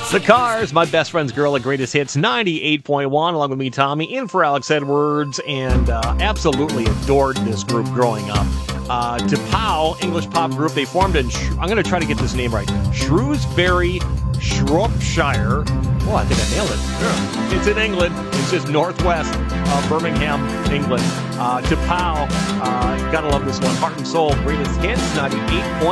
The Cars, My Best Friend's Girl at Greatest Hits 98.1, along with me, Tommy, in for Alex Edwards, and absolutely adored this group growing up. DePauw, English pop group, they formed in, I'm going to try to get this name right, Shrewsbury, Shropshire. Oh, I think I nailed it. Yeah. It's in England. It's just northwest of Birmingham, England. DePauw, gotta love this one. Heart and Soul, Greatest Hits 98.1.